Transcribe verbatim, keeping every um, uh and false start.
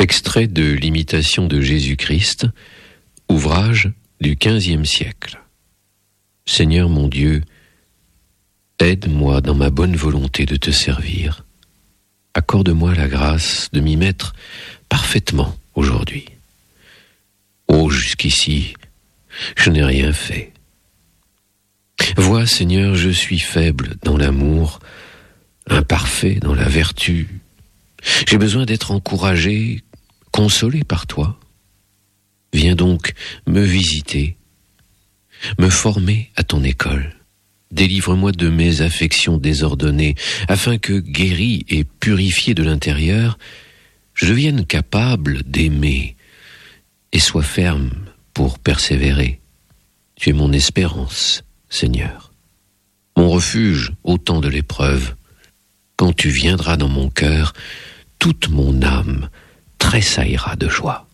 Extrait de l'Imitation de Jésus-Christ, ouvrage du quinzième siècle. Seigneur mon Dieu, aide-moi dans ma bonne volonté de te servir. Accorde-moi la grâce de m'y mettre parfaitement aujourd'hui. Oh, jusqu'ici, je n'ai rien fait. Vois, Seigneur, je suis faible dans l'amour, imparfait dans la vertu. J'ai besoin d'être encouragé, consolé par toi. Viens donc me visiter, me former à ton école. Délivre-moi de mes affections désordonnées, afin que, guéri et purifié de l'intérieur, je devienne capable d'aimer et sois ferme pour persévérer. Tu es mon espérance, Seigneur, mon refuge au temps de l'épreuve. Quand tu viendras dans mon cœur, toute mon âme tressaillera de joie.